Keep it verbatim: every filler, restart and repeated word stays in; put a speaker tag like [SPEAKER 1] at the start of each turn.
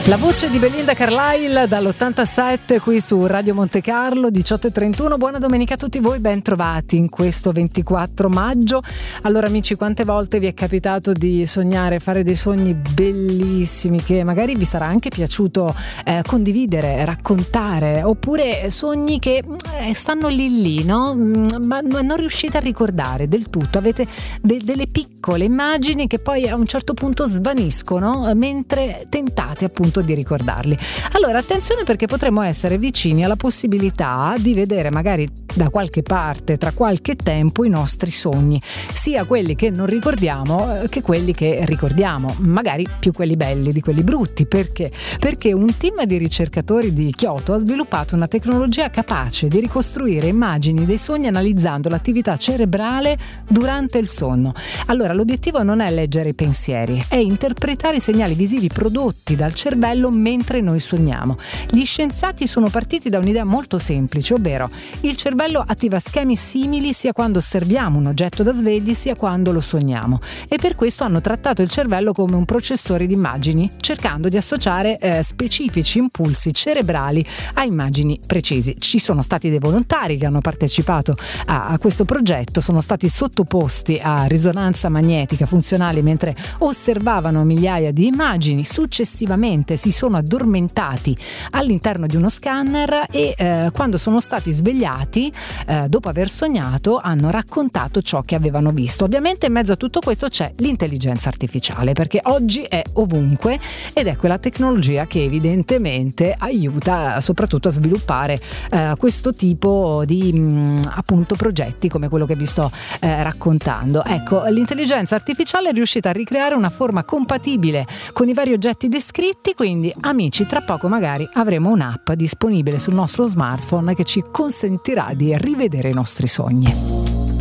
[SPEAKER 1] La voce di Belinda Carlisle dall'ottantasette qui su Radio Monte Carlo, diciotto e trentuno. Buona domenica a tutti voi, ben trovati in questo ventiquattro maggio. Allora amici, quante volte vi è capitato di sognare, fare dei sogni bellissimi che magari vi sarà anche piaciuto eh, condividere, raccontare, oppure sogni che eh, stanno lì lì, no? Ma, ma non riuscite a ricordare del tutto, avete de- delle piccole immagini che poi a un certo punto svaniscono mentre tentate appunto di ricordarli. Allora attenzione, perché potremmo essere vicini alla possibilità di vedere magari da qualche parte tra qualche tempo i nostri sogni, sia quelli che non ricordiamo che quelli che ricordiamo, magari più quelli belli di quelli brutti. Perché? Perché un team di ricercatori di Kyoto ha sviluppato una tecnologia capace di ricostruire immagini dei sogni analizzando l'attività cerebrale durante il sonno. Allora l'obiettivo non è leggere i pensieri, è interpretare i segnali visivi prodotti dal cervello mentre noi sogniamo. Gli scienziati sono partiti da un'idea molto semplice, ovvero il cervello attiva schemi simili sia quando osserviamo un oggetto da svegli sia quando lo sogniamo, e per questo hanno trattato il cervello come un processore di immagini, cercando di associare eh, specifici impulsi cerebrali a immagini precisi. Ci sono stati dei volontari che hanno partecipato a, a questo progetto, sono stati sottoposti a risonanza magnetica funzionale mentre osservavano migliaia di immagini. Successivamente si sono addormentati all'interno di uno scanner e eh, quando sono stati svegliati eh, dopo aver sognato hanno raccontato ciò che avevano visto. Ovviamente in mezzo a tutto questo c'è l'intelligenza artificiale, perché oggi è ovunque ed è quella tecnologia che evidentemente aiuta soprattutto a sviluppare eh, questo tipo di mh, appunto progetti come quello che vi sto eh, raccontando. Ecco, l'intelligenza artificiale è riuscita a ricreare una forma compatibile con i vari oggetti descritti. Quindi amici, tra poco magari avremo un'app disponibile sul nostro smartphone che ci consentirà di rivedere i nostri sogni.